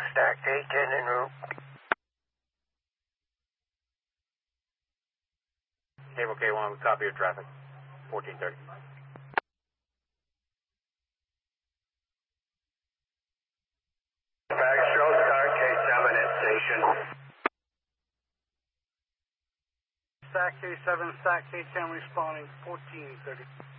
Stack K10 en route. Cable K1, we copy your traffic. 1430. Back show Stack K7 at station. Stack K7, Stack K10 responding, 1430.